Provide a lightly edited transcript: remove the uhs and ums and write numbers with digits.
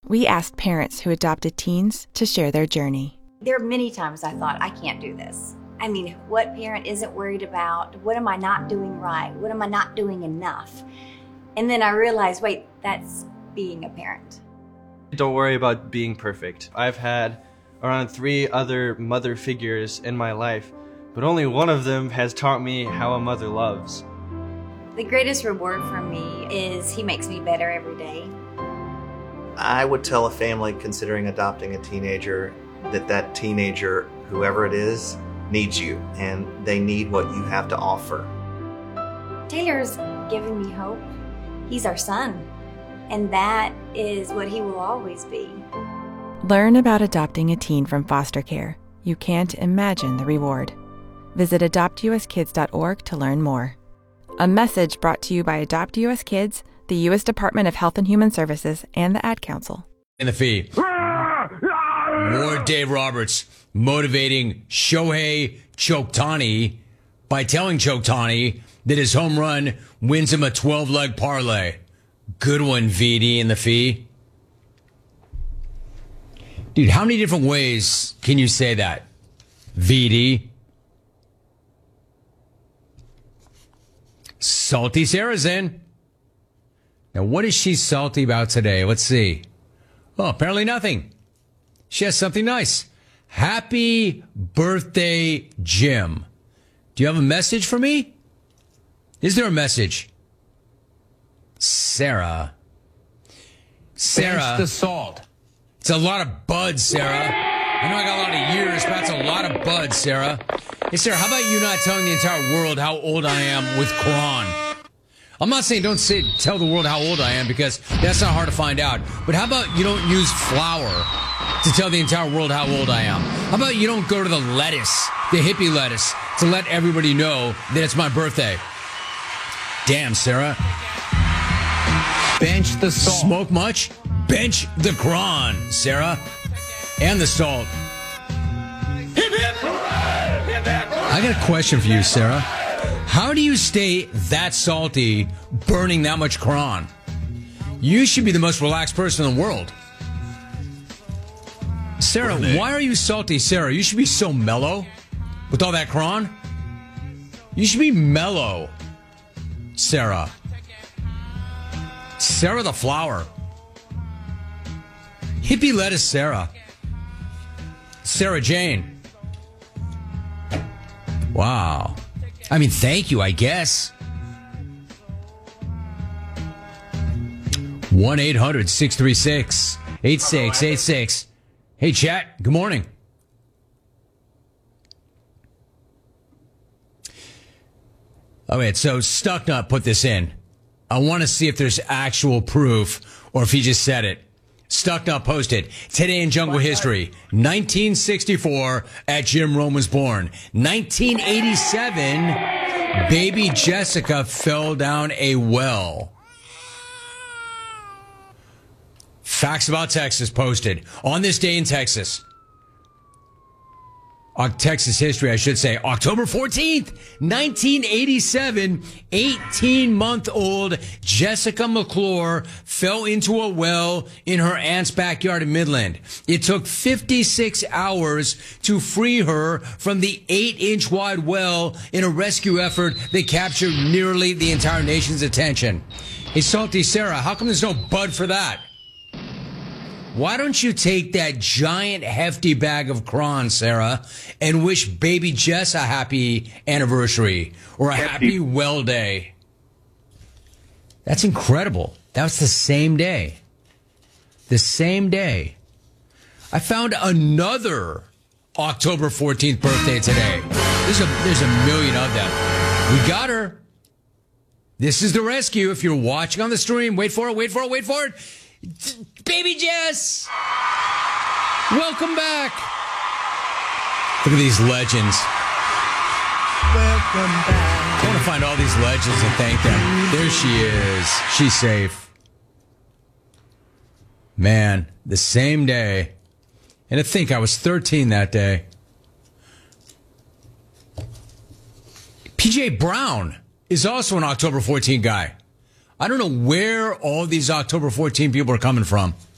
We asked parents who adopted teens to share their journey. There are many times I thought, I can't do this. I mean, what parent isn't worried about? What am I not doing right? What am I not doing enough? And then I realized, wait, that's being a parent. Don't worry about being perfect. I've had around 3 other mother figures in my life, but only one of them has taught me how a mother loves. The greatest reward for me is he makes me better every day. I would tell a family considering adopting a teenager that teenager, whoever it is, needs you, and they need what you have to offer. Taylor's given me hope. He's our son, and that is what he will always be. Learn about adopting a teen from foster care. You can't imagine the reward. Visit adoptuskids.org to learn more. A message brought to you by Adopt US Kids, the U.S. Department of Health and Human Services, and the Ad Council. In the fee. More Dave Roberts motivating Shohei Choktani by telling Choktani that his home run wins him a 12-leg parlay. Good one, VD in the fee. Dude, how many different ways can you say that? VD. Salty Sarah's in. Now, what is she salty about today? Let's see. Oh, apparently nothing. She has something nice. Happy birthday, Jim. Do you have a message for me? Is there a message? Sarah. Bench the salt. It's a lot of buds, Sarah. I know I got a lot of years, but that's a lot of buds, Sarah. Hey, Sarah, how about you not telling the entire world how old I am with Quran? I'm not saying tell the world how old I am, because that's not hard to find out. But how about you don't use flour to tell the entire world how old I am? How about you don't go to the lettuce, the hippie lettuce, to let everybody know that it's my birthday? Damn, Sarah. Bench the salt. Smoke much? Bench the Quran, Sarah. And the salt. I got a question for you, Sarah. How do you stay that salty burning that much Quran? You should be the most relaxed person in the world. Sarah, why are you salty, Sarah? You should be so mellow with all that Quran. You should be mellow, Sarah. Sarah the flower. Hippie lettuce Sarah. Sarah Jane. Wow. I mean, thank you, I guess. 1-800-636-8686. Hey, chat. Good morning. All right, so Stucknut put this in. I want to see if there's actual proof or if he just said it. Stucknut posted, today in Jungle History, 1964, at Jim Rome was born. 1987, baby Jessica fell down a well. Facts About Texas posted, on this day in Texas. Texas history, I should say. October 14th, 1987, 18-month-old Jessica McClure fell into a well in her aunt's backyard in Midland. It took 56 hours to free her from the 8-inch wide well in a rescue effort that captured nearly the entire nation's attention. Hey, Salty Sarah, how come there's no bud for that? Why don't you take that giant hefty bag of Quran, Sarah, and wish baby Jess a happy anniversary or a happy well day? That's incredible. That was the same day. The same day. I found another October 14th birthday today. There's a million of them. We got her. This is the rescue. If you're watching on the stream, wait for it, wait for it, wait for it. Baby Jess! Welcome back! Look at these legends. Welcome back. I want to find all these legends and thank them. There she is. She's safe. Man, the same day. And I think I was 13 that day. PJ Brown is also an October 14 guy. I don't know where all these October 14 people are coming from.